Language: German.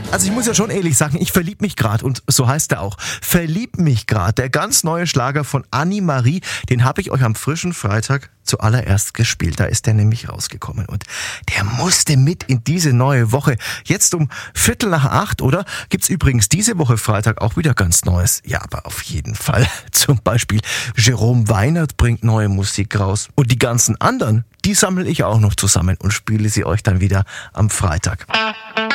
Also ich muss ja schon ehrlich sagen, ich verlieb mich gerade und so heißt er auch. Verlieb mich gerade. Der ganz neue Schlager von Annemarie, den habe ich euch am frischen Freitag zuallererst gespielt. Da ist der nämlich rausgekommen und der musste mit in diese neue Woche. Jetzt um 7:45, oder? Gibt's übrigens diese Woche Freitag auch wieder ganz Neues. Ja, aber auf jeden Fall. Zum Beispiel Jerome Weinert bringt neue Musik raus. Und die ganzen anderen, die sammle ich auch noch zusammen und spiele sie euch dann wieder am Freitag.